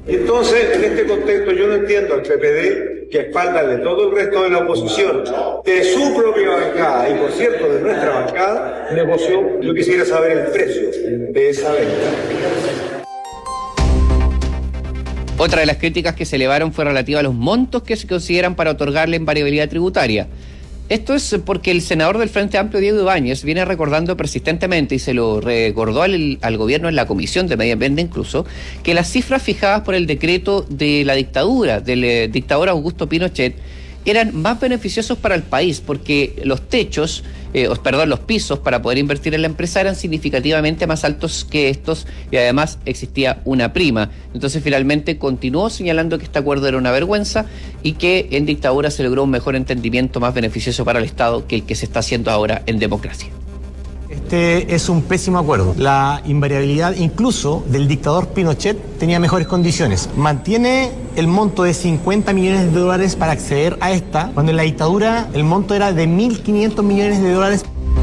Entonces, en este contexto, yo no entiendo al PPD, que a espaldas de todo el resto de la oposición, de su propia bancada, y por cierto, de nuestra bancada, negoció. Yo quisiera saber el precio de esa venta. Otra de las críticas que se elevaron fue relativa a los montos que se consideran para otorgarle invariabilidad tributaria. Esto es porque el senador del Frente Amplio, Diego Ibáñez, viene recordando persistentemente, y se lo recordó al gobierno en la Comisión de Medio Ambiente incluso, que las cifras fijadas por el decreto de la dictadura, del dictador Augusto Pinochet, eran más beneficiosos para el país, porque los pisos para poder invertir en la empresa eran significativamente más altos que estos, y además existía una prima. Entonces finalmente continuó señalando que este acuerdo era una vergüenza y que en dictadura se logró un mejor entendimiento más beneficioso para el Estado que el que se está haciendo ahora en democracia. Este es un pésimo acuerdo. La invariabilidad incluso del dictador Pinochet tenía mejores condiciones. Mantiene el monto de 50 millones de dólares para acceder a esta, cuando en la dictadura el monto era de 1.500 millones de dólares.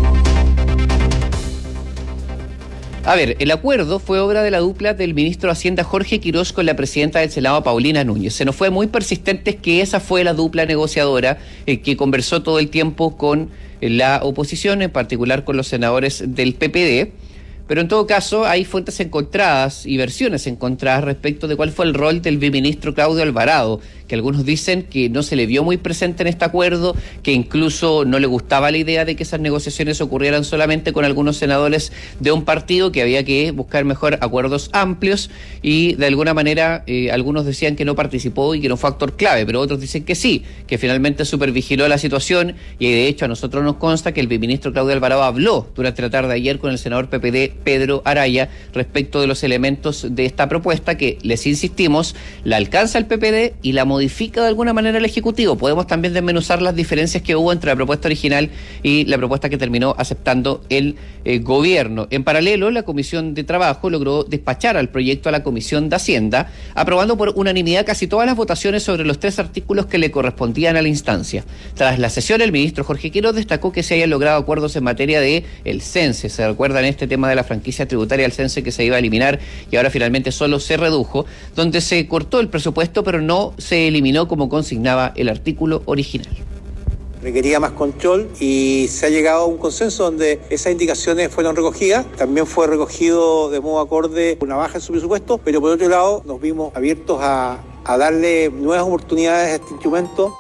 A ver, el acuerdo fue obra de la dupla del ministro de Hacienda Jorge Quirós con la presidenta del Senado Paulina Núñez. Se nos fue muy persistente que esa fue la dupla negociadora que conversó todo el tiempo con la oposición, en particular con los senadores del PPD. Pero en todo caso hay fuentes encontradas y versiones encontradas respecto de cuál fue el rol del viceministro Claudio Alvarado, que algunos dicen que no se le vio muy presente en este acuerdo, que incluso no le gustaba la idea de que esas negociaciones ocurrieran solamente con algunos senadores de un partido, que había que buscar mejor acuerdos amplios, y de alguna manera algunos decían que no participó y que no fue actor clave, pero otros dicen que sí, que finalmente supervigiló la situación, y de hecho a nosotros nos consta que el viceministro Claudio Alvarado habló durante la tarde de ayer con el senador PPD Pedro Araya respecto de los elementos de esta propuesta que, les insistimos, la alcanza el PPD y la modifica de alguna manera el Ejecutivo. Podemos también desmenuzar las diferencias que hubo entre la propuesta original y la propuesta que terminó aceptando el gobierno. En paralelo, la Comisión de Trabajo logró despachar al proyecto a la Comisión de Hacienda, aprobando por unanimidad casi todas las votaciones sobre los 3 artículos que le correspondían a la instancia. Tras la sesión, el ministro Jorge Quirós destacó que se hayan logrado acuerdos en materia de el CENSE. Se recuerdan este tema de la franquicia tributaria del CENSE que se iba a eliminar y ahora finalmente solo se redujo, donde se cortó el presupuesto pero no se eliminó como consignaba el artículo original. Requería más control y se ha llegado a un consenso donde esas indicaciones fueron recogidas. También fue recogido de modo acorde una baja en su presupuesto, pero por otro lado nos vimos abiertos a darle nuevas oportunidades a este instrumento.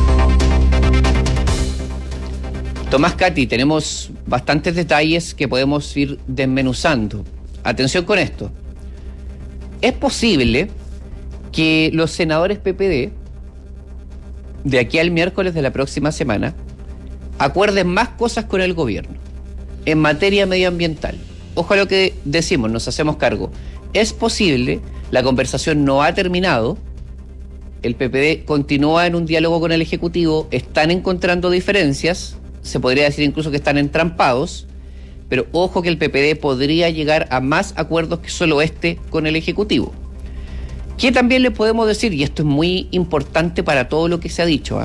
Tomás, Katy, tenemos bastantes detalles que podemos ir desmenuzando. Atención con esto. Es posible que los senadores PPD, de aquí al miércoles de la próxima semana, acuerden más cosas con el gobierno en materia medioambiental. Ojo a lo que decimos, nos hacemos cargo. Es posible, la conversación no ha terminado, el PPD continúa en un diálogo con el Ejecutivo, están encontrando diferencias, se podría decir incluso que están entrampados, pero ojo que el PPD podría llegar a más acuerdos que solo este con el Ejecutivo. ¿Qué también le podemos decir? Y esto es muy importante para todo lo que se ha dicho,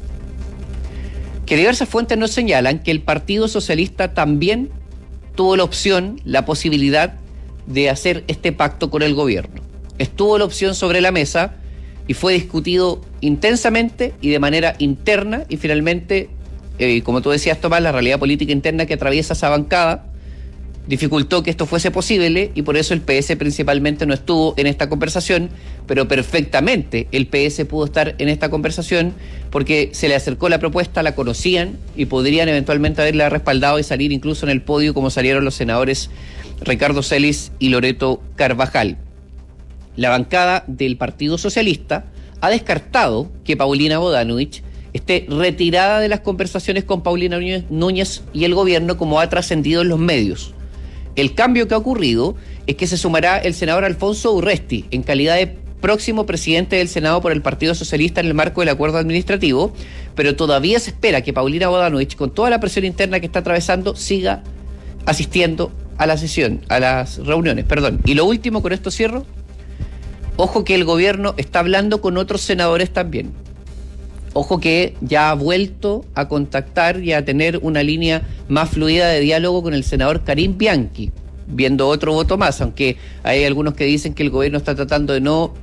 que diversas fuentes nos señalan que el Partido Socialista también tuvo la opción, la posibilidad de hacer este pacto con el gobierno. Estuvo la opción sobre la mesa y fue discutido intensamente y de manera interna, y finalmente, como tú decías, Tomás, la realidad política interna que atraviesa esa bancada dificultó que esto fuese posible, y por eso el PS principalmente no estuvo en esta conversación, pero perfectamente el PS pudo estar en esta conversación porque se le acercó la propuesta, la conocían y podrían eventualmente haberla respaldado y salir incluso en el podio como salieron los senadores Ricardo Celis y Loreto Carvajal. La bancada del Partido Socialista ha descartado que Paulina Bodanovich esté retirada de las conversaciones con Paulina Núñez y el gobierno, como ha trascendido en los medios. El cambio que ha ocurrido es que se sumará el senador Alfonso Urresti en calidad de próximo presidente del Senado por el Partido Socialista en el marco del acuerdo administrativo, pero todavía se espera que Paulina Bodanovich, con toda la presión interna que está atravesando, siga asistiendo a la sesión, a las reuniones, Y lo último, con esto cierro, ojo que el gobierno está hablando con otros senadores también. Ojo que ya ha vuelto a contactar y a tener una línea más fluida de diálogo con el senador Karim Bianchi, viendo otro voto más, aunque hay algunos que dicen que el gobierno está tratando de no